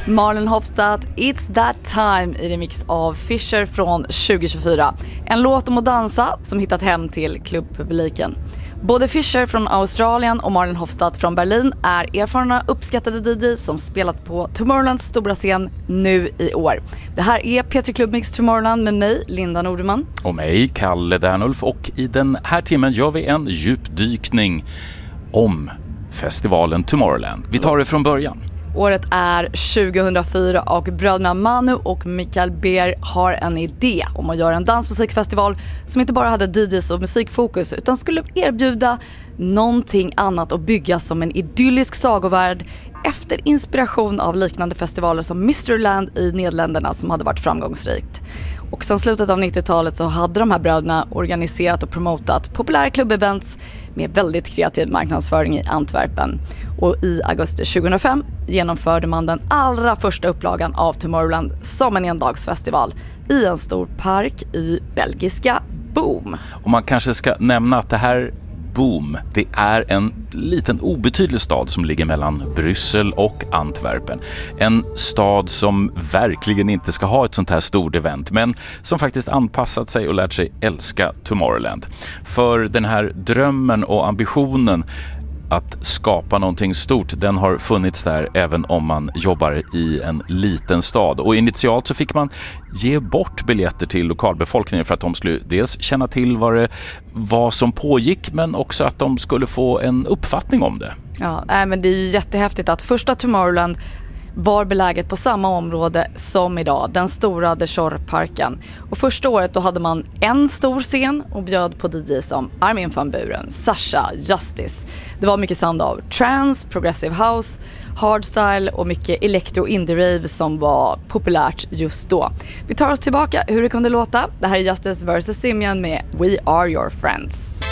Marlon Hofstad, It's That Time i remix av Fisher från 2024. En låt om att dansa som hittat hem till klubbpubliken. Både Fisher från Australien och Marlon Hofstad från Berlin är erfarna, uppskattade DJ som spelat på Tomorrowlands stora scen nu i år. Det här är P3 Club Mix Tomorrowland med mig, Linda Nordeman. Och mig, Kalle Dernulf. Och i den här timmen gör vi en djupdykning om festivalen Tomorrowland. Vi tar det från början. Året är 2004 och bröderna Manu och Mikael Beer har en idé om att göra en dansmusikfestival som inte bara hade DJs och musikfokus utan skulle erbjuda någonting annat och bygga som en idyllisk sagovärld efter inspiration av liknande festivaler som Mysteryland i Nederländerna som hade varit framgångsrikt. Och sedan slutet av 90-talet så hade de här bröderna organiserat och promotat populära klubbevents med väldigt kreativ marknadsföring i Antwerpen. Och i augusti 2005 genomförde man den allra första upplagan av Tomorrowland som en endagsfestival i en stor park i belgiska Boom. Och man kanske ska nämna att det här Boom, det är en liten obetydlig stad som ligger mellan Bryssel och Antwerpen. En stad som verkligen inte ska ha ett sånt här stort event, men som faktiskt anpassat sig och lärt sig älska Tomorrowland. För den här drömmen och ambitionen att skapa någonting stort, den har funnits där även om man jobbar i en liten stad. Och initialt så fick man ge bort biljetter till lokalbefolkningen för att de skulle dels känna till vad som pågick, men också att de skulle få en uppfattning om det. Ja, men det är ju jättehäftigt att första Tomorrowland var beläget på samma område som idag, den stora De Shore-parken. Och första året då hade man en stor scen och bjöd på DJ som Armin van Buuren, Sasha, Justice. Det var mycket sound av trance, progressive house, hardstyle och mycket electro indie rave som var populärt just då. Vi tar oss tillbaka hur det kunde låta. Det här är Justice vs. Simian med We Are Your Friends.